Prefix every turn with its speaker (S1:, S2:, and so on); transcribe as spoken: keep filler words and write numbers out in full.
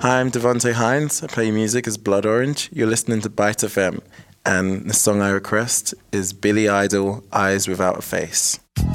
S1: Hi, I'm Devontae Hines. I play music as Blood Orange. You're listening to Byte F M, and the song I request is Billy Idol, Eyes Without a Face.